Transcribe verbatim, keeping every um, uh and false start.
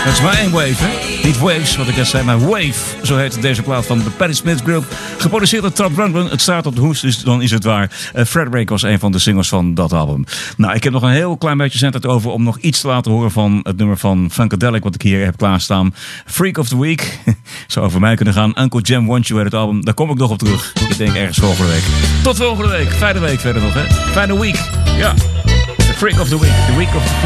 Dat is maar één wave, hè? Niet waves, wat ik net zei, maar wave. Zo heet deze plaat van de Patti Smith Group. Geproduceerd door Trap Rundgren. Het staat op de hoes, dus dan is het waar. Uh, Frederick was een van de singles van dat album. Nou, ik heb nog een heel klein beetje zendtijd over om nog iets te laten horen van het nummer van Funkadelic, wat ik hier heb klaarstaan. Freak of the Week. Zou over mij kunnen gaan. Uncle Jam Wants You uit het album. Daar kom ik nog op terug. Ik denk ergens volgende week. Tot volgende week. Fijne week verder nog, hè? Fijne week. Ja. The Freak of the Week. The Week of the